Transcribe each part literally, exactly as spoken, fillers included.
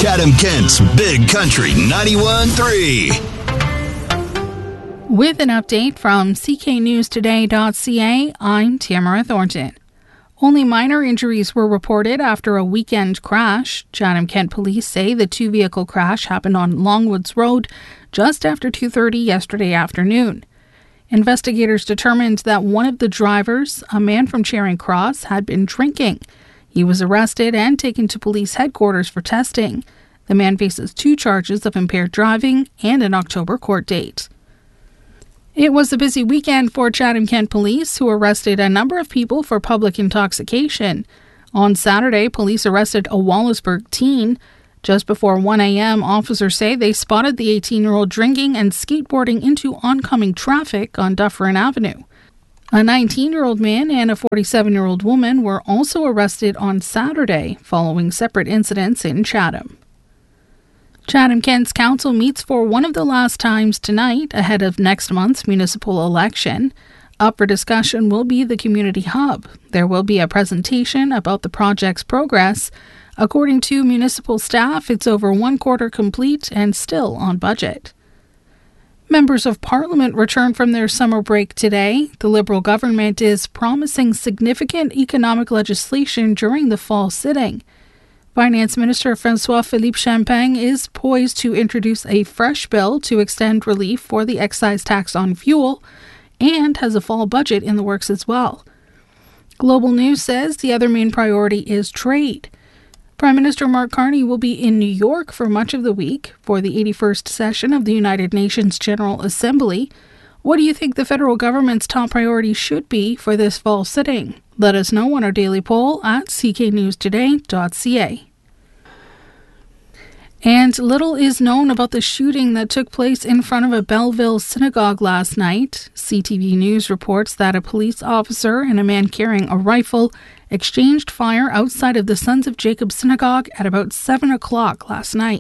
Chatham-Kent's Big Country ninety-one point three. With an update from C K news today dot C A, I'm Tamara Thornton. Only minor injuries were reported after a weekend crash. Chatham-Kent police say the two-vehicle crash happened on Longwoods Road just after two thirty yesterday afternoon. Investigators determined that one of the drivers, a man from Charing Cross, had been drinking. He was arrested and taken to police headquarters for testing. The man faces two charges of impaired driving and an October court date. It was a busy weekend for Chatham-Kent police, who arrested a number of people for public intoxication. On Saturday, police arrested a Wallaceburg teen. Just before one a.m., officers say they spotted the eighteen-year-old drinking and skateboarding into oncoming traffic on Dufferin Avenue. A nineteen-year-old man and a forty-seven-year-old woman were also arrested on Saturday, following separate incidents in Chatham. Chatham-Kent's council meets for one of the last times tonight ahead of next month's municipal election. Up for discussion will be the community hub. There will be a presentation about the project's progress. According to municipal staff, it's over one quarter complete and still on budget. Members of Parliament return from their summer break today. The Liberal government is promising significant economic legislation during the fall sitting. Finance Minister François-Philippe Champagne is poised to introduce a fresh bill to extend relief for the excise tax on fuel and has a fall budget in the works as well. Global News says the other main priority is trade. Prime Minister Mark Carney will be in New York for much of the week for the eighty-first session of the United Nations General Assembly. What do you think the federal government's top priority should be for this fall sitting? Let us know on our daily poll at C K news today dot C A. And little is known about the shooting that took place in front of a Belleville synagogue last night. C T V News reports that a police officer and a man carrying a rifle exchanged fire outside of the Sons of Jacob synagogue at about seven o'clock last night.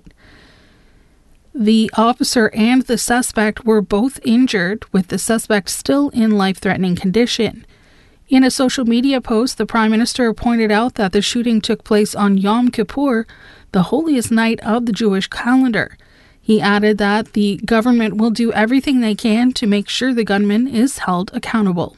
The officer and the suspect were both injured, with the suspect still in life-threatening condition. In a social media post, the Prime Minister pointed out that the shooting took place on Yom Kippur, the holiest night of the Jewish calendar. He added that the government will do everything they can to make sure the gunman is held accountable.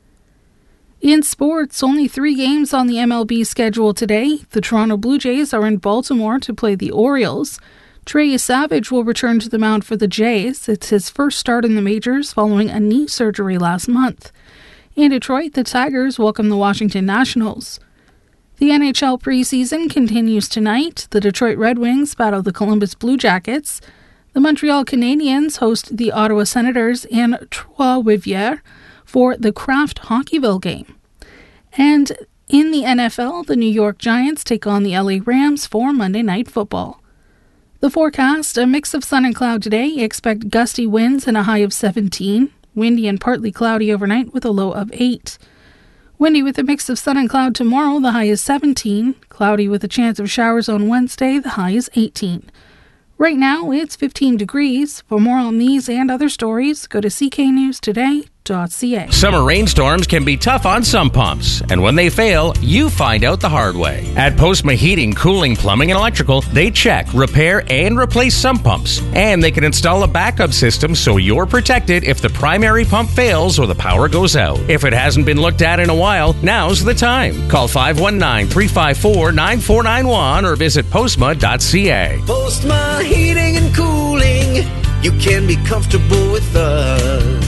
In sports, only three games on the M L B schedule today. The Toronto Blue Jays are in Baltimore to play the Orioles. Trey Savage will return to the mound for the Jays. It's his first start in the majors following a knee surgery last month. In Detroit, the Tigers welcome the Washington Nationals. The N H L preseason continues tonight. The Detroit Red Wings battle the Columbus Blue Jackets. The Montreal Canadiens host the Ottawa Senators and Trois-Rivières for the Kraft Hockeyville game. And in the N F L, the New York Giants take on the L A Rams for Monday Night Football. The forecast, a mix of sun and cloud today. Expect gusty winds and a high of seventeen. Windy and partly cloudy overnight with a low of eight. Windy with a mix of sun and cloud tomorrow, the high is seventeen. Cloudy with a chance of showers on Wednesday, the high is eighteen. Right now, it's fifteen degrees. For more on these and other stories, go to C K news today dot C A. Summer rainstorms can be tough on some pumps, and when they fail, you find out the hard way. At Postma Heating, Cooling, Plumbing, and Electrical, they check, repair, and replace sump pumps, and they can install a backup system so you're protected if the primary pump fails or the power goes out. If it hasn't been looked at in a while, now's the time. Call five one nine, three five four, nine four nine one or visit postma dot C A. Postma Heating and Cooling, you can be comfortable with us.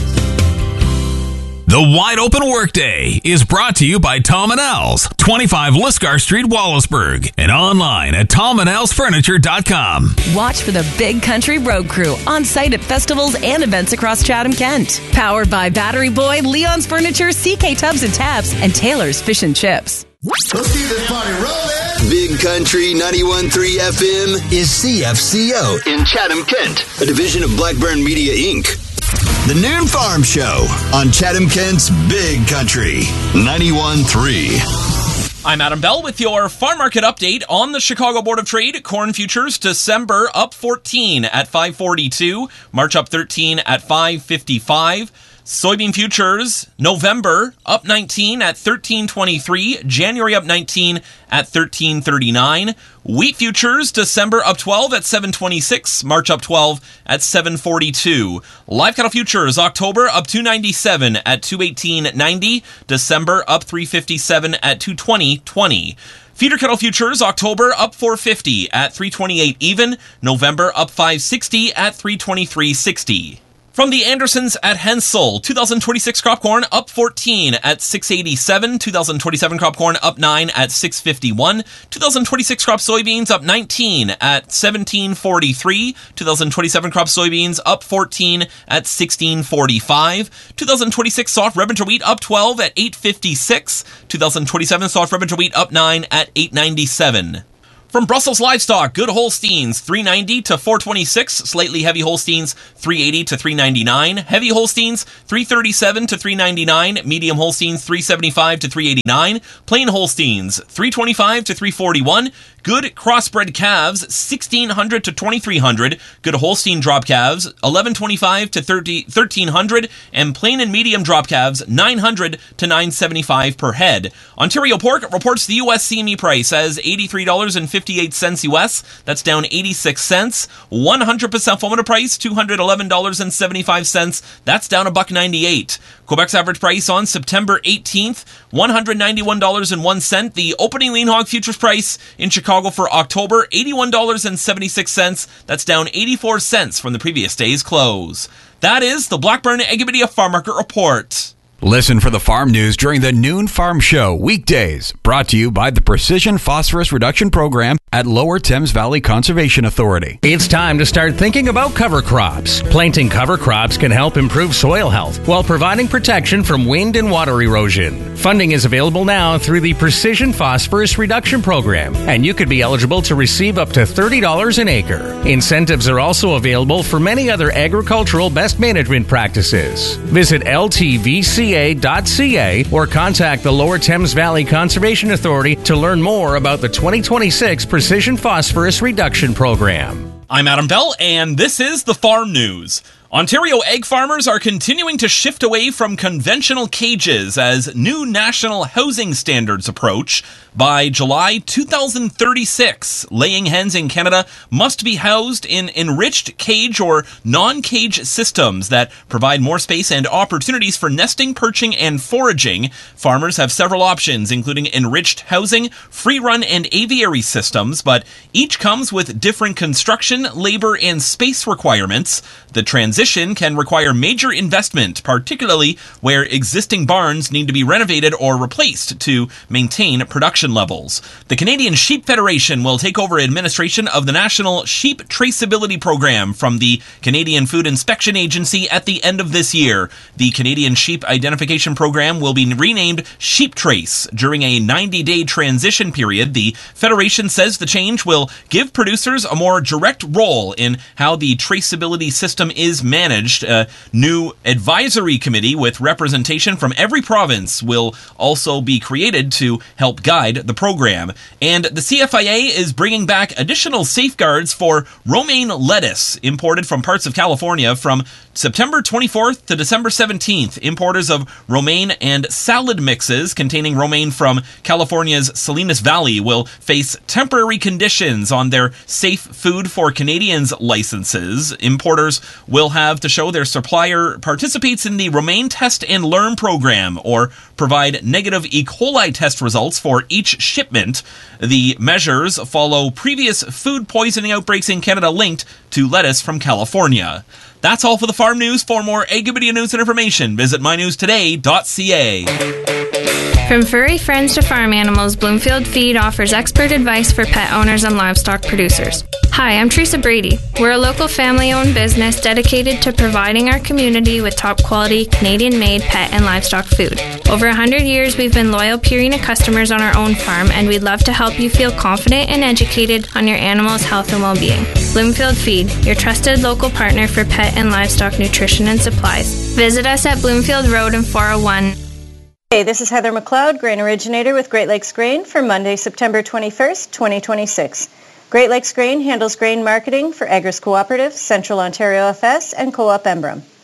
The Wide Open Workday is brought to you by Tom and Al's, twenty-five Lisgar Street, Wallaceburg, and online at tom and als furniture dot com. Watch for the Big Country Road Crew on site at festivals and events across Chatham-Kent. Powered by Battery Boy, Leon's Furniture, C K Tubs and Taps, and Taylor's Fish and Chips. Let's keep this party rolling. Big Country ninety-one point three F M is C F C O in Chatham-Kent, a division of Blackburn Media, Incorporated. The Noon Farm Show on Chatham-Kent's Big Country ninety-one point three. I'm Adam Bell with your farm market update on the Chicago Board of Trade. Corn futures December up fourteen at five forty-two, March up thirteen at five fifty-five. Soybean futures, November up nineteen at thirteen twenty-three, January up nineteen at thirteen thirty-nine. Wheat futures, December up twelve at seven twenty-six, March up twelve at seven forty-two. Live cattle futures, October up two ninety-seven at two eighteen ninety, December up three fifty-seven at two twenty twenty. Feeder cattle futures, October up four fifty at three twenty-eight even, November up five sixty at three twenty-three sixty. From the Andersons at Hensel, two thousand twenty-six crop corn up fourteen at six eighty-seven, two thousand twenty-seven crop corn up nine at six fifty-one, two thousand twenty-six crop soybeans up nineteen at seventeen forty-three, two thousand twenty-seven crop soybeans up fourteen at sixteen forty-five, two thousand twenty-six soft red winter wheat up twelve at eight fifty-six, two thousand twenty-seven soft red winter wheat up nine at eight ninety-seven. From Brussels Livestock, good Holsteins three ninety to four twenty-six, slightly heavy Holsteins three eighty to three ninety-nine, heavy Holsteins three thirty-seven to three ninety-nine, medium Holsteins three seventy-five to three eighty-nine, plain Holsteins three twenty-five to three forty-one, good crossbred calves sixteen hundred to twenty-three hundred, good Holstein drop calves eleven twenty-five to thirteen hundred, and plain and medium drop calves nine hundred to nine seventy-five per head. Ontario Pork reports the U S C M E price as eighty-three dollars and fifty-eight cents U S. That's down eighty-six cents. one hundred percent formula price two hundred eleven dollars and seventy-five cents. That's down a buck ninety-eight. Quebec's average price on September eighteenth, one hundred ninety-one dollars and one cent. The opening lean hog futures price in Chicago for October, eighty-one dollars and seventy-six cents. That's down eighty-four cents from the previous day's close. That is the Blackburn Agrimedia Farm Market Report. Listen for the farm news during the Noon Farm Show weekdays, brought to you by the Precision Phosphorus Reduction Program at Lower Thames Valley Conservation Authority. It's time to start thinking about cover crops. Planting cover crops can help improve soil health while providing protection from wind and water erosion. Funding is available now through the Precision Phosphorus Reduction Program, and you could be eligible to receive up to thirty dollars an acre. Incentives are also available for many other agricultural best management practices. Visit L T V C A dot C A or contact the Lower Thames Valley Conservation Authority to learn more about the twenty twenty-six Precision Phosphorus Reduction Program. I'm Adam Bell, and this is the Farm News. Ontario egg farmers are continuing to shift away from conventional cages as new national housing standards approach. By July two thousand thirty-six, laying hens in Canada must be housed in enriched cage or non-cage systems that provide more space and opportunities for nesting, perching, and foraging. Farmers have several options, including enriched housing, free-run, and aviary systems, but each comes with different construction, labor, and space requirements. The transition can require major investment, particularly where existing barns need to be renovated or replaced to maintain production levels. The Canadian Sheep Federation will take over administration of the National Sheep Traceability Program from the Canadian Food Inspection Agency at the end of this year. The Canadian Sheep Identification Program will be renamed Sheep Trace. During a ninety-day transition period, the Federation says the change will give producers a more direct role in how the traceability system is managed. A new advisory committee with representation from every province will also be created to help guide the program. And the C F I A is bringing back additional safeguards for romaine lettuce imported from parts of California from September twenty-fourth to December seventeenth. Importers of romaine and salad mixes containing romaine from California's Salinas Valley will face temporary conditions on their Safe Food for Canadians licenses. Importers will have to show their supplier participates in the Romaine Test and Learn program or provide negative E. coli test results for each shipment. The measures follow previous food poisoning outbreaks in Canada linked to lettuce from California. That's all for the farm news. For more Agrimedia news and information, visit my news today dot c a. From furry friends to farm animals, Bloomfield Feed offers expert advice for pet owners and livestock producers. Hi, I'm Teresa Brady. We're a local family-owned business dedicated to providing our community with top-quality, Canadian-made pet and livestock food. Over one hundred years, we've been loyal Purina customers on our own farm, and we'd love to help you feel confident and educated on your animal's health and well-being. Bloomfield Feed, your trusted local partner for pet and livestock nutrition and supplies. Visit us at Bloomfield Road in four oh one. Hey, this is Heather McLeod, grain originator with Great Lakes Grain for Monday, September twenty-first, twenty twenty-six. Great Lakes Grain handles grain marketing for Agris Cooperative, Central Ontario F S, and Co-op Embrun.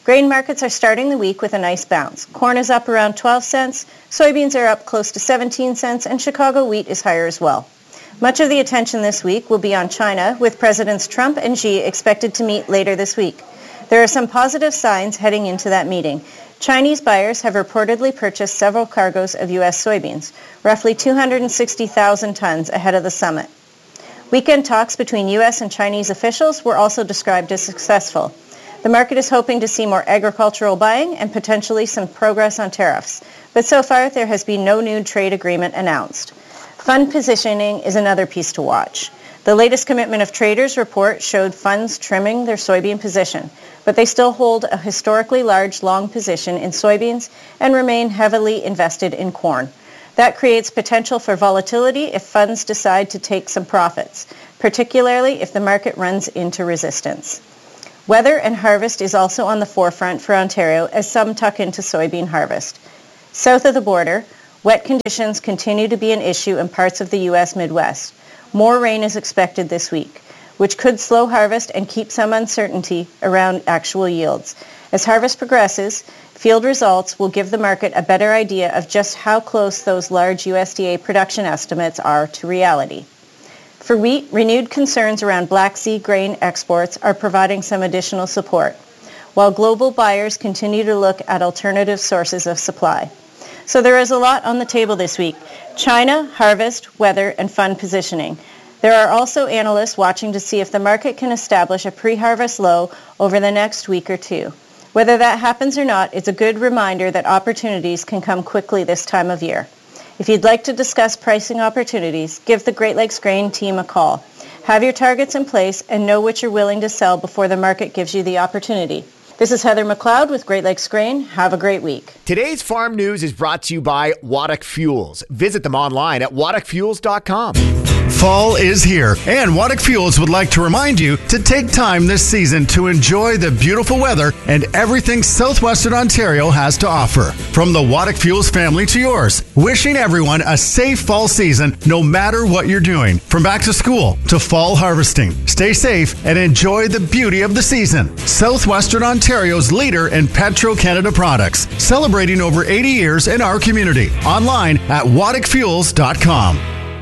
Grain markets are starting the week with a nice bounce. Corn is up around twelve cents, soybeans are up close to seventeen cents, and Chicago wheat is higher as well. Much of the attention this week will be on China, with Presidents Trump and Xi expected to meet later this week. There are some positive signs heading into that meeting. Chinese buyers have reportedly purchased several cargoes of U S soybeans, roughly two hundred sixty thousand tons ahead of the summit. Weekend talks between U S and Chinese officials were also described as successful. The market is hoping to see more agricultural buying and potentially some progress on tariffs, but so far there has been no new trade agreement announced. Fund positioning is another piece to watch. The latest Commitment of Traders report showed funds trimming their soybean position, but they still hold a historically large long position in soybeans and remain heavily invested in corn. That creates potential for volatility if funds decide to take some profits, particularly if the market runs into resistance. Weather and harvest is also on the forefront for Ontario as some tuck into soybean harvest. South of the border, wet conditions continue to be an issue in parts of the U S Midwest. More rain is expected this week, which could slow harvest and keep some uncertainty around actual yields. As harvest progresses, field results will give the market a better idea of just how close those large U S D A production estimates are to reality. For wheat, renewed concerns around Black Sea grain exports are providing some additional support, while global buyers continue to look at alternative sources of supply. So there is a lot on the table this week: China, harvest, weather, and fund positioning. There are also analysts watching to see if the market can establish a pre-harvest low over the next week or two. Whether that happens or not, it's a good reminder that opportunities can come quickly this time of year. If you'd like to discuss pricing opportunities, give the Great Lakes Grain team a call. Have your targets in place and know what you're willing to sell before the market gives you the opportunity. This is Heather McLeod with Great Lakes Grain. Have a great week. Today's farm news is brought to you by Waddock Fuels. Visit them online at waddock fuels dot com. Fall is here, and Waddock Fuels would like to remind you to take time this season to enjoy the beautiful weather and everything southwestern Ontario has to offer. From the Waddock Fuels family to yours, wishing everyone a safe fall season no matter what you're doing. From back to school to fall harvesting, stay safe and enjoy the beauty of the season. Southwestern Ontario's leader in Petro-Canada products, celebrating over eighty years in our community. Online at waddock fuels dot com.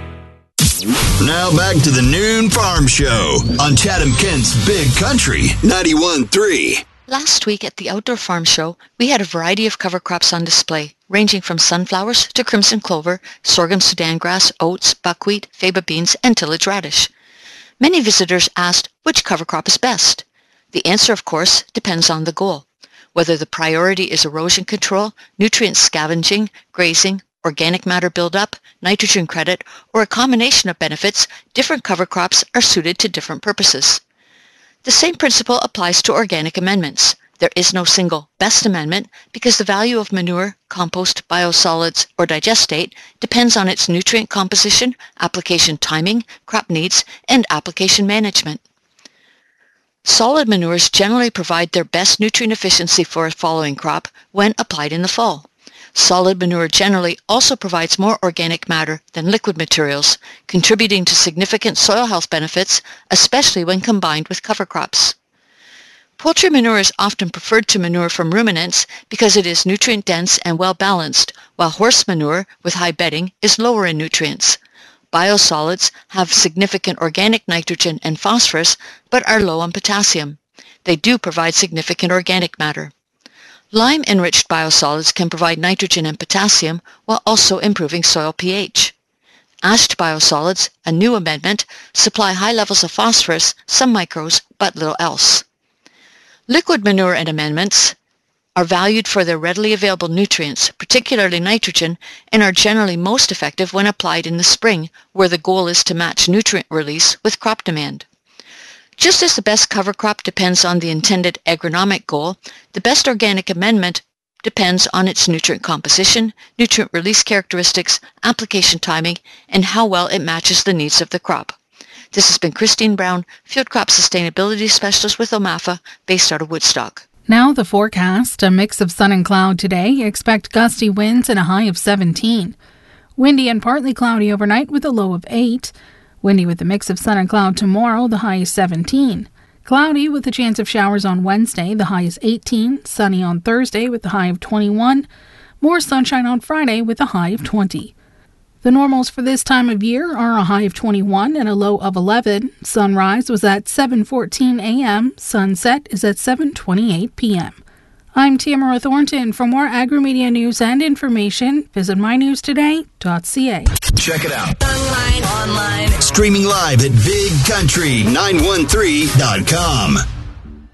Now back to the Noon Farm Show on Chatham-Kent's Big Country ninety-one point three. Last week at the Outdoor Farm Show, we had a variety of cover crops on display, ranging from sunflowers to crimson clover, sorghum Sudan grass, oats, buckwheat, faba beans, and tillage radish. Many visitors asked which cover crop is best. The answer, of course, depends on the goal. Whether the priority is erosion control, nutrient scavenging, grazing, organic matter buildup, nitrogen credit, or a combination of benefits, different cover crops are suited to different purposes. The same principle applies to organic amendments. There is no single best amendment because the value of manure, compost, biosolids, or digestate depends on its nutrient composition, application timing, crop needs, and application management. Solid manures generally provide their best nutrient efficiency for a following crop when applied in the fall. Solid manure generally also provides more organic matter than liquid materials, contributing to significant soil health benefits, especially when combined with cover crops. Poultry manure is often preferred to manure from ruminants because it is nutrient-dense and well-balanced, while horse manure with high bedding is lower in nutrients. Biosolids have significant organic nitrogen and phosphorus, but are low on potassium. They do provide significant organic matter. Lime-enriched biosolids can provide nitrogen and potassium while also improving soil pH. Ashed biosolids, a new amendment, supply high levels of phosphorus, some micros, but little else. Liquid manure and amendments are valued for their readily available nutrients, particularly nitrogen, and are generally most effective when applied in the spring, where the goal is to match nutrient release with crop demand. Just as the best cover crop depends on the intended agronomic goal, the best organic amendment depends on its nutrient composition, nutrient release characteristics, application timing, and how well it matches the needs of the crop. This has been Christine Brown, Field Crop Sustainability Specialist with O M A F A, based out of Woodstock. Now the forecast, a mix of sun and cloud today. Expect gusty winds and a high of seventeen. Windy and partly cloudy overnight with a low of eight. Windy with a mix of sun and cloud tomorrow, the high is seventeen. Cloudy with a chance of showers on Wednesday, the high is eighteen. Sunny on Thursday with a high of twenty-one. More sunshine on Friday with a high of twenty. The normals for this time of year are a high of twenty-one and a low of eleven. Sunrise was at seven fourteen a.m. Sunset is at seven twenty-eight p.m. I'm Tamara Thornton. For more agri-media news and information, visit my news today dot c a. Check it out. Online, online. Streaming live at big country nine one three dot com.